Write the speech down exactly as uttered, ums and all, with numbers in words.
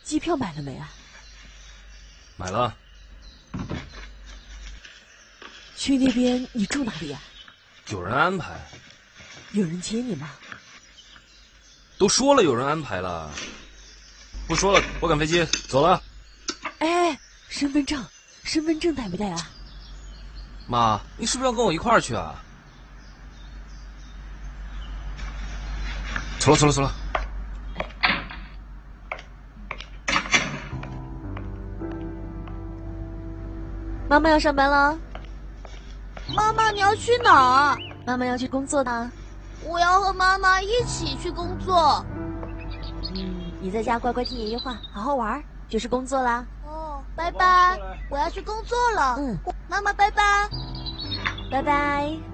机票买了没啊？ 买了。 去那边你住哪里啊？ 有人安排。 有人接你吗？ 都说了有人安排了。不说了，我赶飞机走了。 哎，身份证，身份证带没带啊？ 妈，你是不是要跟我一块儿去啊？走了走了走了。 妈妈要上班了。 妈妈，你要去哪儿？ 妈妈要去工作的。 我要和妈妈一起去工作。 嗯，你在家乖乖听爷爷话，好好玩，就是工作啦。 哦，拜拜，我要去工作了。 嗯， 妈妈，拜拜， 拜拜。